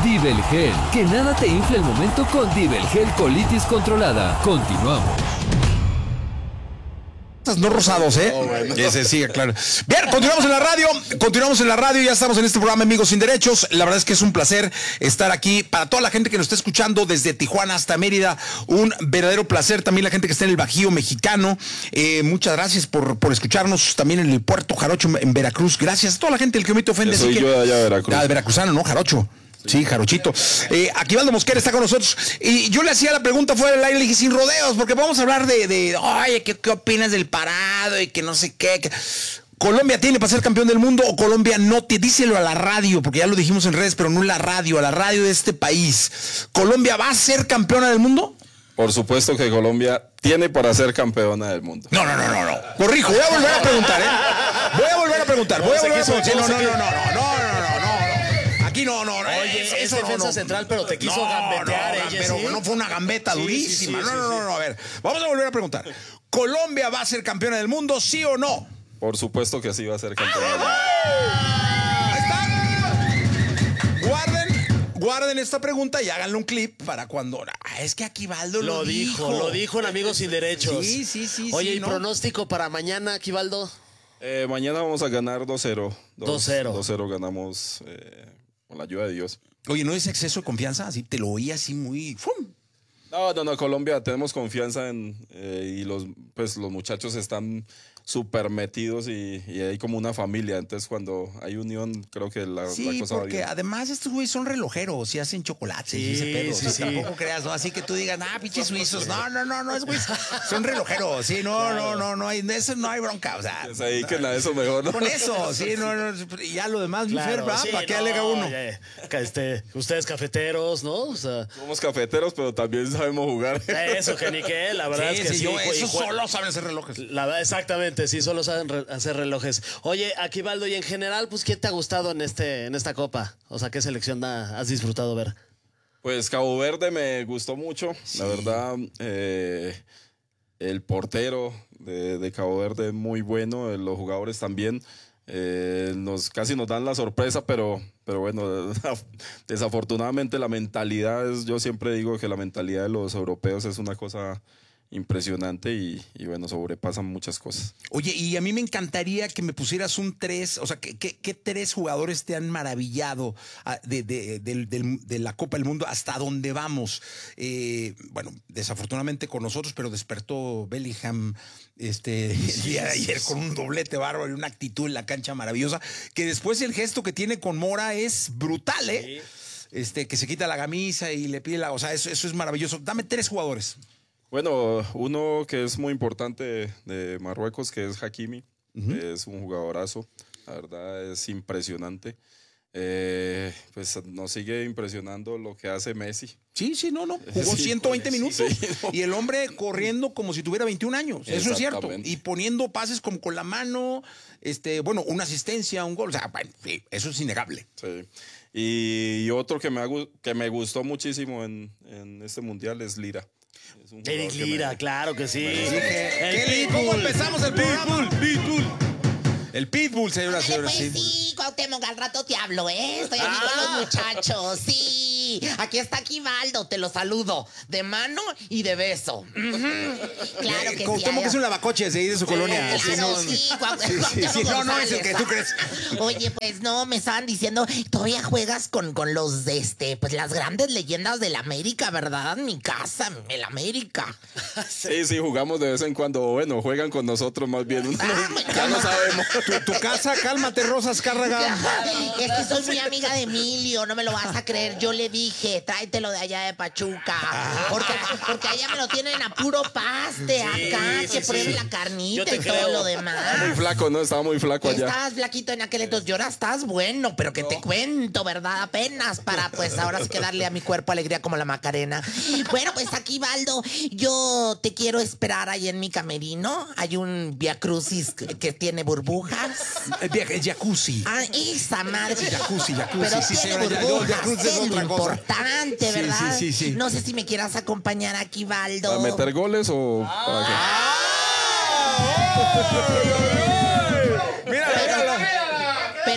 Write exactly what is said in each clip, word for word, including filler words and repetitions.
Dibelgel. Que nada te infle el momento con Dibelgel Colitis Controlada. Continuamos. No rosados, ¿eh? Oh, bueno. Ese sí, claro. Bien, continuamos en la radio, continuamos en la radio, ya estamos en este programa Amigos Sin Derechos. La verdad es que es un placer estar aquí. Para toda la gente que nos está escuchando desde Tijuana hasta Mérida, un verdadero placer. También la gente que está en el Bajío mexicano, eh, muchas gracias por, por escucharnos. También en el Puerto Jarocho, en Veracruz. Gracias a toda la gente, el que me te ofende. Yo soy así yo que, de allá de Veracruz. Ah, de Veracruzano, ¿no? Jarocho. Sí, Jarochito. Eh, Aquivaldo Mosquera está con nosotros. Y yo le hacía la pregunta fuera del aire, le dije sin rodeos, porque vamos a hablar de, de oye, ¿qué, ¿qué opinas del parado? Y que no sé qué. Que... ¿Colombia tiene para ser campeón del mundo o Colombia no tiene? Díselo a la radio, porque ya lo dijimos en redes, pero no en la radio, a la radio de este país. ¿Colombia va a ser campeona del mundo? Por supuesto que Colombia tiene para ser campeona del mundo. No, no, no, no, no. Corrijo, voy a volver a preguntar, ¿eh? Voy a volver a preguntar, voy a volver a preguntar. No, no, no, no, no, no, no, no, no. Aquí no, no, no. Oye, eso, es eso defensa no, no. central, pero te quiso no, gambetear no, ella, pero ¿sí? no fue una gambeta Sí, durísima. sí, sí, no, no, sí, no, no, a ver. Vamos a volver a preguntar. ¿Colombia va a ser campeona del mundo, sí o no? Por supuesto que sí va a ser campeona del mundo. Ahí está. Guarden, guarden esta pregunta y háganle un clip para cuando... Ah, es que Aquivaldo lo, Lo dijo, lo dijo en Amigos Sin Derechos. Sí, sí, sí. Oye, sí, ¿y ¿no? pronóstico para mañana, Aquivaldo? Eh, mañana vamos a ganar dos cero. dos cero. dos cero ganamos eh, con la ayuda de Dios. Oye, ¿no es exceso de confianza? Así te lo oí así muy... ¡fum! No, no, no, Colombia, tenemos confianza en eh, y los, pues, los muchachos están súper metidos y, y hay como una familia. Entonces, cuando hay unión, creo que la, Sí, la cosa va porque bien. además estos güeyes son relojeros y hacen chocolates Sí, y ese pedo. sí, o sea, sí. tampoco creas, ¿no? Así que tú digas, ah, pinches suizos. No, no, no, no es güey. Son relojeros, sí, no, claro. no, no, no hay, de eso no hay bronca. O sea, Se dediquen a eso mejor, ¿no? con eso, sí, no, no, y ya lo demás, mi Claro, Fer, ¿verdad? sí, ¿Para qué no, alega uno? ya, ya. Este, ustedes cafeteros, ¿no? O sea, Somos cafeteros, pero también sabemos jugar. eso, que ni qué, la verdad Sí, es que sí, sí. yo, y esos jue- solo saben hacer relojes. La verdad, exactamente, sí, solo saben re- hacer relojes. Oye, Aquivaldo, y en general, pues, ¿quién te ha gustado en este, en esta copa? O sea, ¿qué selección da- has disfrutado ver? Pues Cabo Verde me gustó mucho, Sí. la verdad. Eh, el portero de, de Cabo Verde muy bueno, eh, los jugadores también. Eh, nos casi nos dan la sorpresa, pero, pero bueno, desafortunadamente la mentalidad es, yo siempre digo que la mentalidad de los europeos es una cosa impresionante y, y bueno, sobrepasan muchas cosas. Oye, y a mí me encantaría que me pusieras un tres, o sea, ¿qué, qué, qué tres jugadores te han maravillado ah, de, de, de, de, de la Copa del Mundo hasta dónde vamos? Eh, bueno, desafortunadamente con nosotros, pero despertó Bellingham este, el día de ayer con un doblete bárbaro y una actitud en la cancha maravillosa, que después el gesto que tiene con Mora es brutal, ¿eh? Este, que se quita la camisa y le pide la... O sea, eso, eso es maravilloso. Dame tres jugadores. Bueno, uno que es muy importante de, de Marruecos, que es Hakimi, uh-huh. Es un jugadorazo, la verdad es impresionante. Eh, pues nos sigue impresionando lo que hace Messi. Sí, sí, no, no. Jugó Sí, ciento veinte sí, minutos sí, no. y el hombre corriendo como si tuviera veintiún años. Eso es cierto. Y poniendo pases como con la mano, este, bueno, una asistencia, un gol. O sea, bueno, sí, eso es innegable. Sí. Y, y otro que me, ha, que me gustó muchísimo en, en este mundial es Lira. Es un Eric Lira, me... claro que sí. El Pitbull. ¿Cómo empezamos el programa? Pitbull, Pitbull. El Pitbull, señora, señora. Pues sí, Cuauhtémoc, al rato te hablo, ¿eh? Estoy aquí ah. con los muchachos, sí. Aquí está Aquivaldo, te lo saludo. De mano y de beso. Uh-huh. Claro que Cuauhtémoc sí. es un lavacoches de ahí de su colonia. Claro, sí, no, sí, sí, sí, sí, no, no es el que tú crees. Oye, pues no, me estaban diciendo, todavía juegas con, con los, de este, pues las grandes leyendas del América, ¿verdad? Mi casa, el América. Sí, sí, jugamos de vez en cuando. Bueno, juegan con nosotros más bien. Ah, ya no sabemos. Tu, tu casa, cálmate, Rosa Azcárraga. Es que soy muy amiga de Emilio, no me lo vas a creer. Yo le dije, tráetelo de allá de Pachuca. Porque, porque allá me lo tienen a puro paste, sí, acá, sí, que sí, pruebe sí. la carnita y creo. todo lo demás. Estaba muy flaco, ¿no? Estaba muy flaco allá. Estabas flaquito en aquel entonces, y ahora estás bueno, pero que no. te cuento, ¿verdad? Apenas para, pues, ahora sí que darle a mi cuerpo alegría como la Macarena. Bueno, pues aquí, Baldo, yo te quiero esperar ahí en mi camerino. Hay un Via Crucis que, que tiene burbujas. El jacuzzi. Ah, esa madre. Sí, jacuzzi, jacuzzi. Pero sí, tiene señora, burbujas, jacuzzi es es lo otra cosa. importante, ¿verdad? Sí, sí, sí, sí. No sé si me quieras acompañar aquí, Baldo. ¿Para meter goles o ah. para qué? Ah, oh, oh, oh, oh, oh. Mira, pero, mira, pero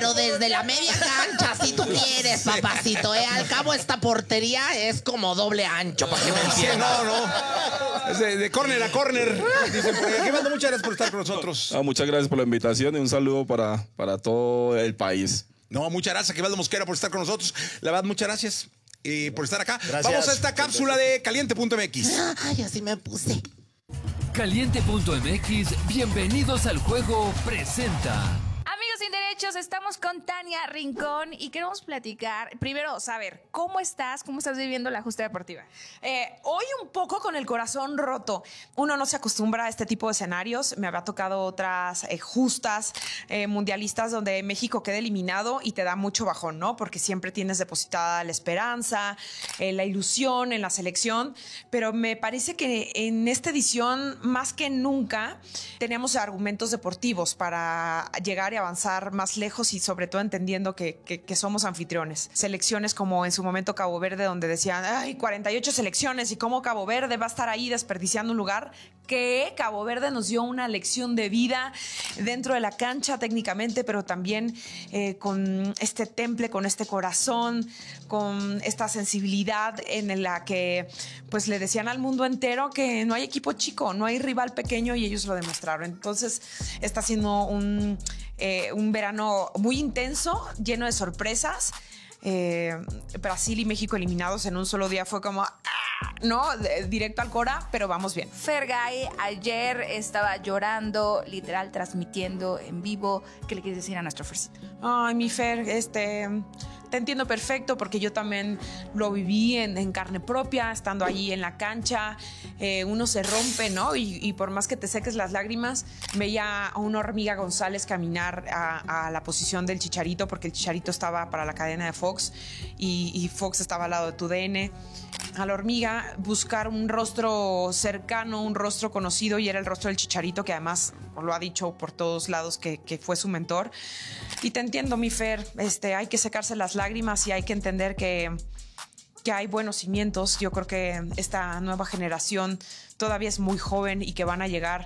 pero desde la media cancha, si tú quieres, papacito. ¿eh? Al cabo, esta portería es como doble ancho, para que me Sí, entiendas. no, no. Es de, de córner a córner. Dicen por ahí. Aquivaldo, muchas gracias por estar con nosotros. Ah, muchas gracias por la invitación y un saludo para, para todo el país. No, muchas gracias, Aquivaldo Mosquera, por estar con nosotros. La verdad, muchas gracias eh, por estar acá. Gracias. Vamos a esta cápsula de caliente punto m x. Ay, así me puse. Caliente punto m x, bienvenidos al juego, presenta. Amigos sin derechos, estamos con Tania Rincón y queremos platicar, primero saber, ¿cómo estás? ¿Cómo estás viviendo la justa deportiva? Eh, hoy un poco con el corazón roto. Uno no se acostumbra a este tipo de escenarios. Me había tocado otras eh, justas eh, mundialistas donde México queda eliminado y te da mucho bajón, ¿no? Porque siempre tienes depositada la esperanza, eh, la ilusión en la selección. Pero me parece que en esta edición, más que nunca, teníamos argumentos deportivos para llegar y avanzar más lejos y sobre todo entendiendo que, que, que somos anfitriones. Selecciones como en su momento Cabo Verde, donde decían, ay, cuarenta y ocho selecciones y cómo Cabo Verde va a estar ahí desperdiciando un lugar, que Cabo Verde nos dio una lección de vida dentro de la cancha técnicamente, pero también eh, con este temple, con este corazón, con esta sensibilidad en la que pues le decían al mundo entero que no hay equipo chico, no hay rival pequeño y ellos lo demostraron. Entonces está siendo un, eh, un verano muy intenso, lleno de sorpresas. Eh, Brasil y México eliminados en un solo día fue como, ¡ah! ¿no? De- directo al Cora, pero vamos bien. Fergay ayer estaba llorando, literal, transmitiendo en vivo. ¿Qué le quieres decir a nuestro Fercito? Ay, mi Fer, este, te entiendo perfecto porque yo también lo viví en, en carne propia, estando ahí en la cancha. Eh, uno se rompe, ¿no? Y, y por más que te seques las lágrimas, veía a una hormiga González caminar a, a la posición del Chicharito, porque el Chicharito estaba para la cadena de Fox y, y Fox estaba al lado de tu D N. A la hormiga, buscar un rostro cercano, un rostro conocido, y era el rostro del Chicharito, que además lo ha dicho por todos lados que, que fue su mentor. Y te entiendo, mi Fer, este, hay que secarse las lágrimas y hay que entender que, que hay buenos cimientos. Yo creo que esta nueva generación todavía es muy joven y que van a llegar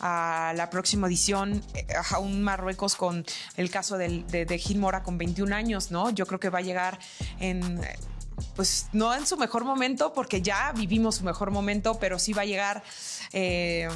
a la próxima edición, eh, a un Marruecos con el caso del, de, de Gil Mora con veintiún años, ¿no? Yo creo que va a llegar en... pues no en su mejor momento, porque ya vivimos su mejor momento, pero sí va a llegar, eh,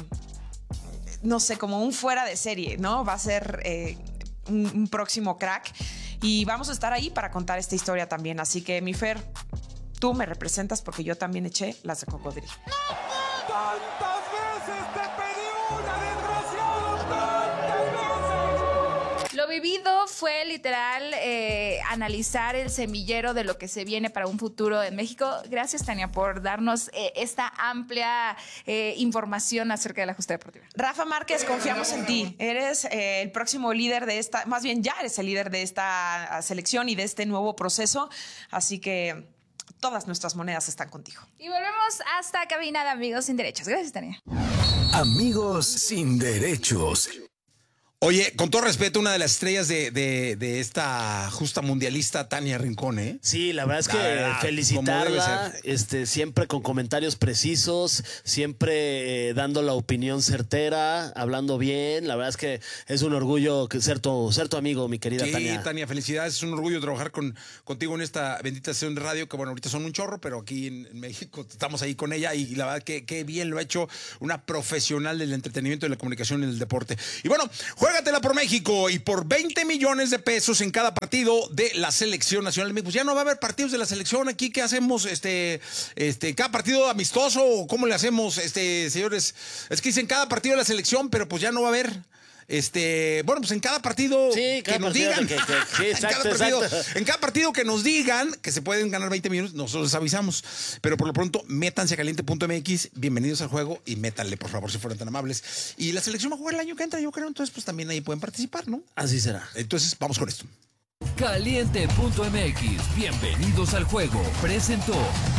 no sé, como un fuera de serie, ¿no? Va a ser eh, un, un próximo crack y vamos a estar ahí para contar esta historia también. Así que, mi Fer, tú me representas porque yo también eché las de cocodrilo. ¡Tantas veces te pedí una, desgraciado! ¡Tantas veces! Lo vivido fue literal eh, analizar el semillero de lo que se viene para un futuro en México. Gracias, Tania, por darnos eh, esta amplia eh, información acerca de la justa deportiva. Rafa Márquez, confiamos en ti. Eres eh, el próximo líder de esta, más bien ya eres el líder de esta selección y de este nuevo proceso. Así que todas nuestras monedas están contigo. Y volvemos hasta cabina de Amigos Sin Derechos. Gracias, Tania. Amigos sin derechos. Oye, con todo respeto, una de las estrellas de, de, de esta justa mundialista, Tania Rincón, ¿eh? Sí, la verdad es que La verdad, como debe felicitarla, ser. este, siempre con comentarios precisos, siempre eh, dando la opinión certera, hablando bien. La verdad es que es un orgullo que ser tu, ser tu amigo, mi querida Sí, Tania. Tania, felicidades. Es un orgullo trabajar con, contigo en esta bendita sesión de radio, que bueno, ahorita son un chorro, pero aquí en, en México estamos ahí con ella y la verdad que, que bien lo ha hecho una profesional del entretenimiento, de la comunicación y del deporte. Y bueno, juégatela por México y por veinte millones de pesos en cada partido de la selección nacional. Pues ya no va a haber partidos de la selección aquí. ¿Qué hacemos? Este, este, cada partido amistoso, ¿o cómo le hacemos, este, señores? Es que dicen cada partido de la selección, pero pues ya no va a haber. Este, bueno, pues en cada partido Sí, cada que nos partido digan, que- que- sí, en, exacto, cada partido, exacto. en cada partido que nos digan que se pueden ganar veinte millones, nosotros les avisamos. Pero por lo pronto, métanse a caliente punto m x, bienvenidos al juego y métanle, por favor, si fueran tan amables. Y la selección va a jugar el año que entra, yo creo, entonces pues también ahí pueden participar, ¿no? Así será. Entonces, vamos con esto. Caliente punto m x, bienvenidos al juego, presentó.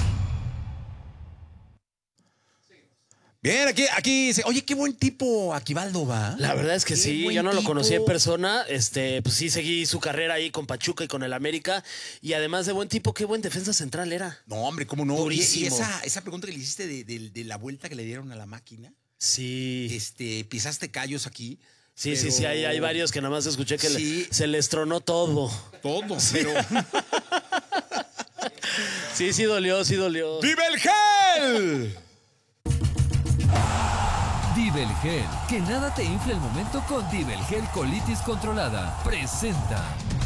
Bien, aquí, aquí dice, oye, qué buen tipo Aquivaldo va. La verdad es que Qué sí, buen yo no lo tipo. conocí en persona, este, pues sí seguí su carrera ahí con Pachuca y con el América, y además de buen tipo, qué buen defensa central era. No, hombre, cómo no. Y- Durísimo. Y, esa, esa pregunta que le hiciste de, de- de la vuelta que le dieron a la máquina, Sí. este, pisaste callos aquí. Sí, Pero- sí, sí, hay, hay varios que nada más escuché que Sí. le- se les tronó todo. Todo, pero... Sí, sí dolió, sí dolió. ¡Vive el gel! Divelgel, que nada te infle el momento con Divelgel colitis controlada. Presenta.